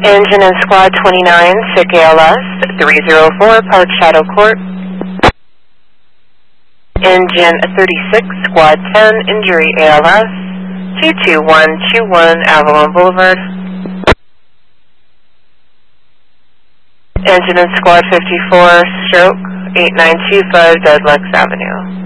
Engine in Squad 29, sick ALS, 304, Park Shadow Court. Engine 36, Squad 10, injury ALS, 22121 Avalon Boulevard. Engine in Squad 54, stroke, 8925 Deadlocks Avenue.